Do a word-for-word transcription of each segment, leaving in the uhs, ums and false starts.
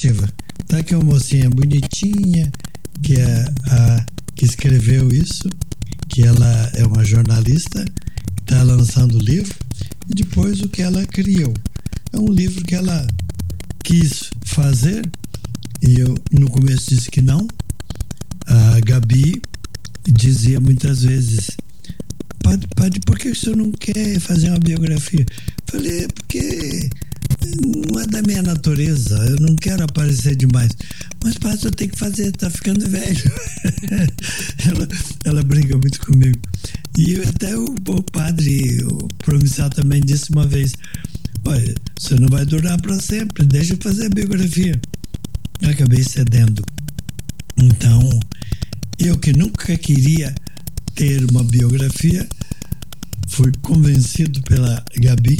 positiva. Tá aqui uma mocinha bonitinha que é a que escreveu isso, que ela é uma jornalista, está lançando o livro, e depois o que ela criou. É um livro que ela quis fazer, e eu no começo disse que não. A Gabi dizia muitas vezes: Padre, padre, por que o senhor não quer fazer uma biografia? Falei, é porque não é da minha natureza, eu não quero aparecer demais. Mas, padre, eu tenho que fazer, tá ficando velho. ela, ela brinca muito comigo. E até o, o padre, o promissal também disse uma vez: olha, você não vai durar para sempre, deixa eu fazer a biografia. Eu acabei cedendo. Então, eu que nunca queria ter uma biografia, fui convencido pela Gabi,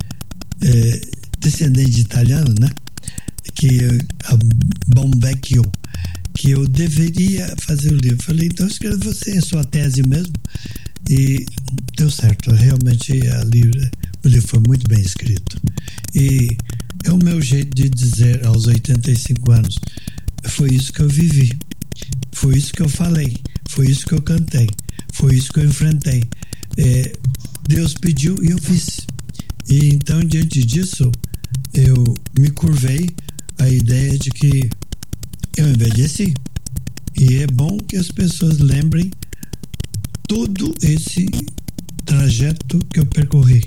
é, descendente de italiano, né? Que a Bombecchio, que eu deveria fazer o livro. Falei, então escreva você, é sua tese mesmo. E deu certo, realmente a livro, o livro foi muito bem escrito. E é o meu jeito de dizer aos oitenta e cinco anos: foi isso que eu vivi, foi isso que eu falei, foi isso que eu cantei, foi isso que eu enfrentei. É, Deus pediu e eu fiz. E então, diante disso, eu me curvei à ideia de que eu envelheci. E é bom que as pessoas lembrem todo esse trajeto que eu percorri.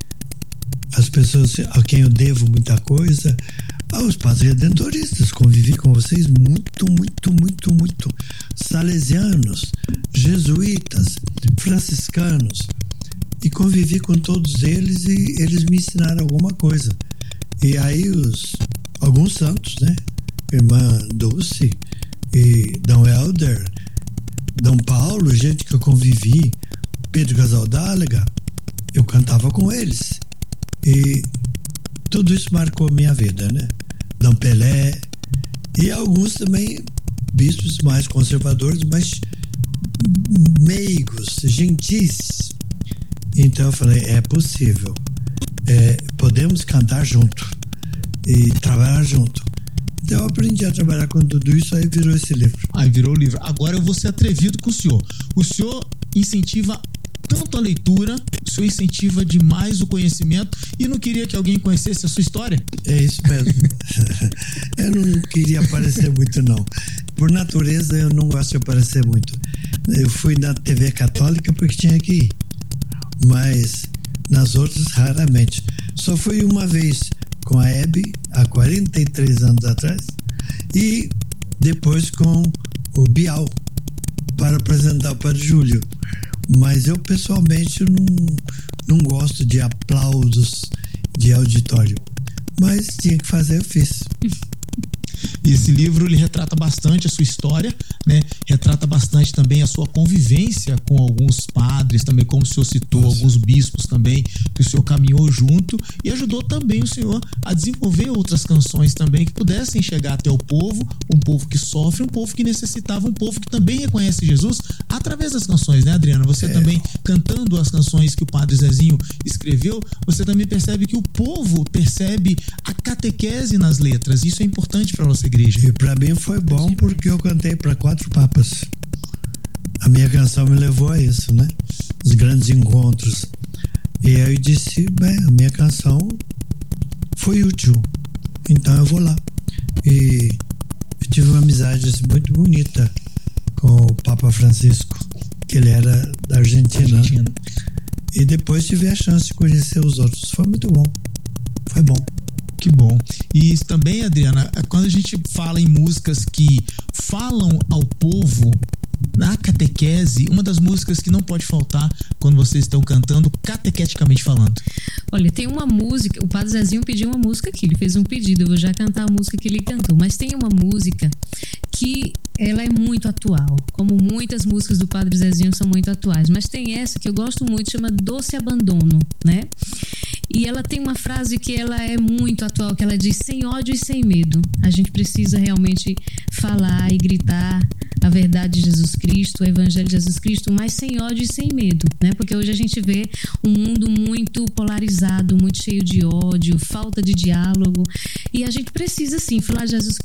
As pessoas a quem eu devo muita coisa, aos padres redentoristas, convivi com vocês muito, muito, muito, muito. Salesianos, jesuítas, franciscanos, e convivi com todos eles e eles me ensinaram alguma coisa. E aí os alguns santos, né? Irmã Dulce e Dom Helder, Dom Paulo, gente que eu convivi, Pedro Casaldáliga, eu cantava com eles. E tudo isso marcou minha vida, né? Dom Pelé e alguns também bispos mais conservadores, mas meigos, gentis. Então eu falei, é possível, é, podemos cantar junto e trabalhar junto. Então eu aprendi a trabalhar com tudo isso, aí virou esse livro. Aí virou o livro. Agora eu vou ser atrevido com o senhor. O senhor incentiva tanto a leitura, o senhor incentiva demais o conhecimento e não queria que alguém conhecesse a sua história? É isso mesmo. Eu não queria aparecer muito, não. Por natureza, eu não gosto de aparecer muito. Eu fui na T V católica porque tinha que ir, mas nas outras, raramente. Só fui uma vez com a Hebe, há quarenta e três anos atrás, e depois com o Bial, para apresentar o Padre Júlio. Mas eu, pessoalmente, não, não gosto de aplausos de auditório. Mas tinha que fazer, eu fiz. E esse livro, ele retrata bastante a sua história, né? Retrata bastante também a sua convivência com alguns padres, também como o senhor citou, Nossa. alguns bispos também, que o senhor caminhou junto e ajudou também o senhor a desenvolver outras canções também que pudessem chegar até o povo, um povo que sofre, um povo que necessitava, um povo que também reconhece Jesus através das canções, né, Adriana? Você é. também, cantando as canções que o Padre Zezinho escreveu, você também percebe que o povo percebe a catequese nas letras. Isso é importante para nossa igreja. E para mim foi bom porque eu cantei para quatro papas. A minha canção me levou a isso, né? Os grandes encontros. E aí eu disse, bem, a minha canção foi útil, então eu vou lá. E eu tive uma amizade assim, muito bonita com o Papa Francisco, que ele era da Argentina. Argentina. E depois tive a chance de conhecer os outros. Foi muito bom. Foi bom. Que bom. E também, Adriana, quando a gente fala em músicas que falam ao povo na catequese, uma das músicas que não pode faltar quando vocês estão cantando, catequeticamente falando. Olha, tem uma música, o Padre Zezinho pediu uma música aqui, ele fez um pedido, eu vou já cantar a música que ele cantou, mas tem uma música que ela é muito atual, como muitas músicas do Padre Zezinho são muito atuais, mas tem essa que eu gosto muito, chama Doce Abandono, né? E ela tem uma frase que ela é muito atual, que ela diz: sem ódio e sem medo. A gente precisa realmente falar e gritar a verdade de Jesus Cristo, o Evangelho de Jesus Cristo, mas sem ódio e sem medo, né? Porque hoje a gente vê um mundo muito polarizado, muito cheio de ódio, falta de diálogo, e a gente precisa sim falar de Jesus